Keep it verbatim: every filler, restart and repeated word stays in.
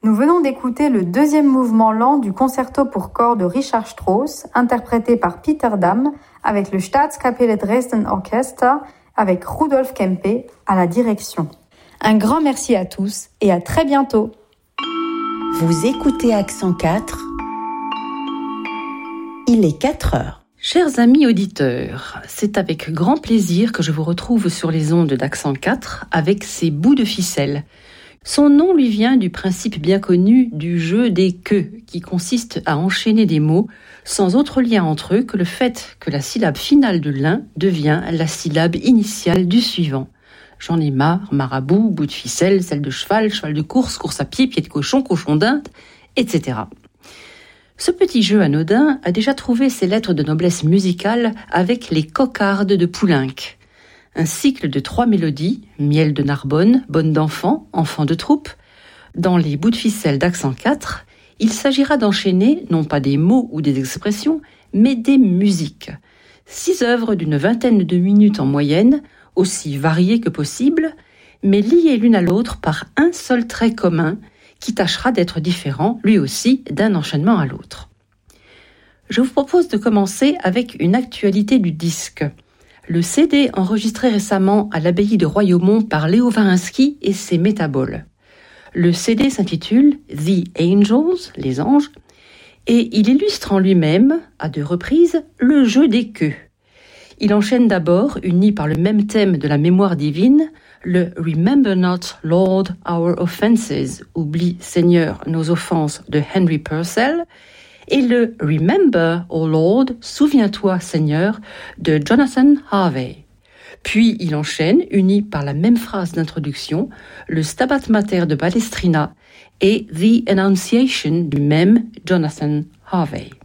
Nous venons d'écouter le deuxième mouvement lent du concerto pour corps de Richard Strauss, interprété par Peter Dam avec le Staatskapelle Dresden Orchester avec Rudolf Kempe à la direction. Un grand merci à tous et à très bientôt. Vous écoutez Accent quatre. Il est quatre heures. Chers amis auditeurs, c'est avec grand plaisir que je vous retrouve sur les ondes d'Accent quatre avec ces bouts de ficelle. Son nom lui vient du principe bien connu du jeu des queues, qui consiste à enchaîner des mots sans autre lien entre eux que le fait que la syllabe finale de l'un devient la syllabe initiale du suivant. J'en ai marre, marabout, bout de ficelle, selle de cheval, cheval de course, course à pied, pied de cochon, cochon d'Inde, et cetera. Ce petit jeu anodin a déjà trouvé ses lettres de noblesse musicale avec les cocardes de Poulenc. Un cycle de trois mélodies, miel de Narbonne, bonne d'enfant, enfant de troupe. Dans les bouts de ficelle d'Accent quatre, il s'agira d'enchaîner non pas des mots ou des expressions, mais des musiques. Six œuvres d'une vingtaine de minutes en moyenne, aussi variées que possible, mais liées l'une à l'autre par un seul trait commun, qui tâchera d'être différent, lui aussi, d'un enchaînement à l'autre. Je vous propose de commencer avec une actualité du disque. Le C D enregistré récemment à l'abbaye de Royaumont par Léo Varinsky et ses métaboles. Le C D s'intitule The Angels, les anges, et il illustre en lui-même, à deux reprises, le jeu des queues. Il enchaîne d'abord, uni par le même thème de la mémoire divine, le « Remember not, Lord, our offences » « Oublie, Seigneur, nos offenses » de Henry Purcell, et le « Remember, O Lord, souviens-toi, Seigneur » de Jonathan Harvey. Puis il enchaîne, uni par la même phrase d'introduction, le Stabat Mater de Palestrina et The Annunciation du même Jonathan Harvey.